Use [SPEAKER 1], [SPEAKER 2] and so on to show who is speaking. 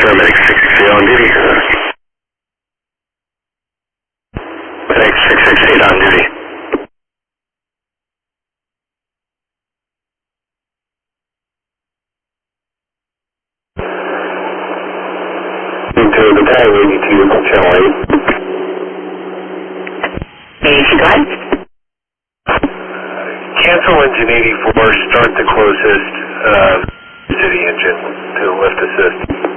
[SPEAKER 1] Paramedic 668 on duty. Medic 668 on duty. To the battalion 82, channel 8.
[SPEAKER 2] 82, go ahead.
[SPEAKER 3] Cancel engine 84, start the closest city engine to lift assist.